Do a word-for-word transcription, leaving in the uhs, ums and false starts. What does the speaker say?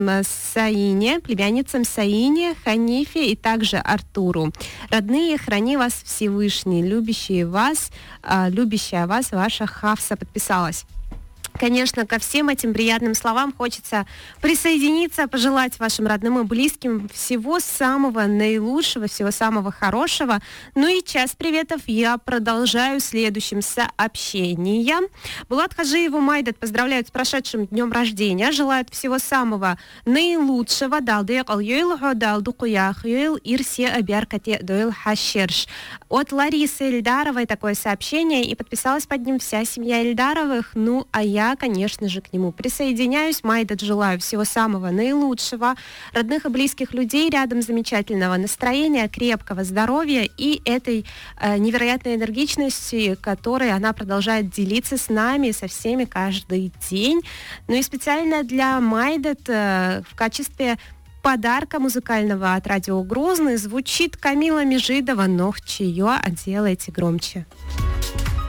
Саине, племянницам Саине, Ханифе и также Артуру. Родные, храни вас Всевышний, любящие вас, любящая вас ваша Хавса подписалась. Конечно, ко всем этим приятным словам хочется присоединиться, пожелать вашим родным и близким всего самого наилучшего, всего самого хорошего. Ну и час приветов я продолжаю следующим сообщением. Булат Хажиеву Майдат поздравляют с прошедшим днем рождения, желают всего самого наилучшего. От Ларисы Эльдаровой такое сообщение, и подписалась под ним вся семья Эльдаровых. Ну, а я Я, конечно же, к нему присоединяюсь. Майдат, желаю всего самого наилучшего, родных и близких людей рядом, замечательного настроения, крепкого здоровья и этой э, невероятной энергичности, которой она продолжает делиться с нами, со всеми каждый день. Ну и специально для Майдат э, в качестве подарка музыкального от радио Грозный звучит Камила Межидова «Нох чье, а делайте громче».